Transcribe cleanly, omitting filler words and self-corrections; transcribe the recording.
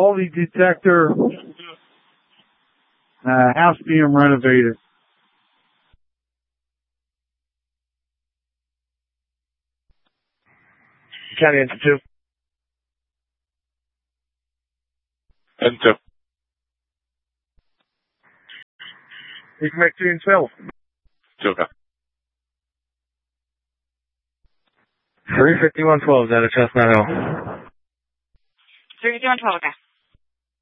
quality detector. House being renovated. County into 2. Into. You can make 2 and 12. 2, okay. 35112 out of Chestnut Hill. 35112, okay.